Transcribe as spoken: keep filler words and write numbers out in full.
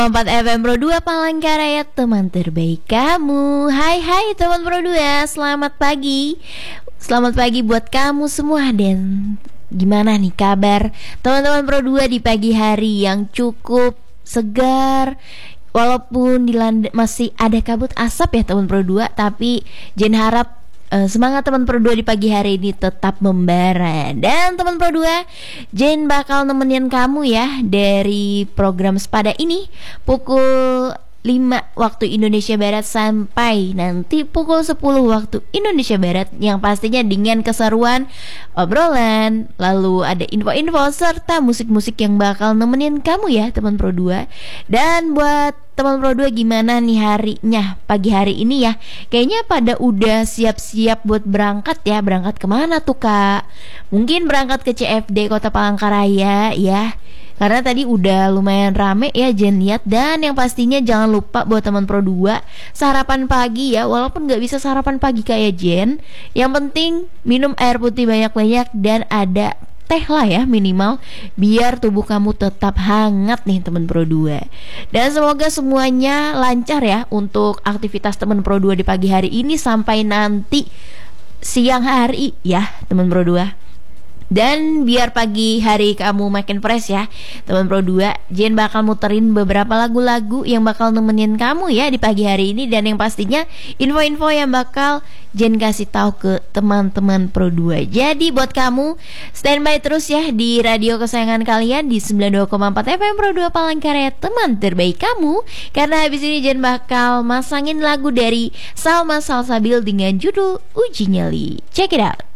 Empat F M Pro dua Palangkaraya, teman terbaik kamu. Hai hai teman Pro dua, selamat pagi. Selamat pagi buat kamu semua. Dan gimana nih kabar teman-teman Pro dua di pagi hari yang cukup segar? Walaupun dilanda, masih ada kabut asap ya teman Pro dua, tapi Jen harap Uh, semangat teman Pro dua di pagi hari ini tetap membara. Dan teman Pro dua, Jen bakal nemenin kamu ya dari program Sepada ini pukul lima waktu Indonesia Barat sampai nanti pukul sepuluh waktu Indonesia Barat, yang pastinya dengan keseruan, obrolan, lalu ada info-info serta musik-musik yang bakal nemenin kamu ya teman Pro dua. Dan buat teman Pro dua, gimana nih harinya pagi hari ini ya? Kayaknya pada udah siap-siap buat berangkat ya. Berangkat kemana tuh kak? Mungkin berangkat ke C F D Kota Palangkaraya ya, karena tadi udah lumayan rame ya Jen lihat. Dan yang pastinya jangan lupa buat teman Pro dua, sarapan pagi ya. Walaupun gak bisa sarapan pagi kayak Jen, yang penting minum air putih banyak-banyak dan ada teh lah ya minimal, biar tubuh kamu tetap hangat nih teman Pro dua. Dan semoga semuanya lancar ya untuk aktivitas teman Pro dua di pagi hari ini sampai nanti siang hari ya teman Pro dua. Dan biar pagi hari kamu makin fresh ya teman Pro dua, Jen bakal muterin beberapa lagu-lagu yang bakal nemenin kamu ya di pagi hari ini. Dan yang pastinya info-info yang bakal Jen kasih tahu ke teman-teman Pro dua. Jadi buat kamu standby terus ya di radio kesayangan kalian di sembilan puluh dua koma empat F M Pro dua Palangkaraya, teman terbaik kamu. Karena habis ini Jen bakal masangin lagu dari Salma Salsabil dengan judul Uji Nyali. Check it out.